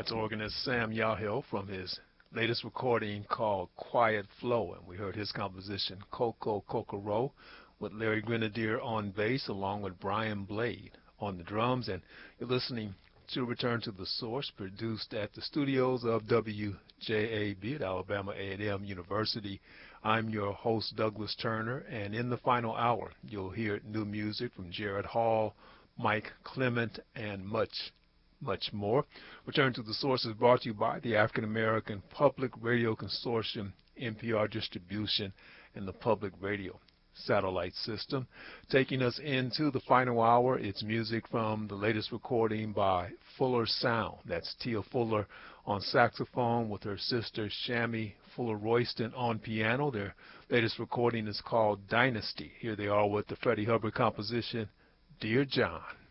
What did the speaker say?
That's organist Sam Yahill from his latest recording called Quiet Flow, and we heard his composition Coco Kokoro with Larry Grenadier on bass along with Brian Blade on the drums. And you're listening to Return to the Source, produced at the studios of WJAB at Alabama A&M University. I'm your host, Douglas Turner, and in the final hour, you'll hear new music from Jared Hall, Mike Clement, and much more. Return to the Source is brought to you by the African American Public Radio Consortium, NPR Distribution, and the Public Radio Satellite System. Taking us into the final hour, it's music from the latest recording by Fuller Sound. That's Tia Fuller on saxophone with her sister Shammy Fuller-Royston on piano. Their latest recording is called Dynasty. Here they are with the Freddie Hubbard composition, Dear John.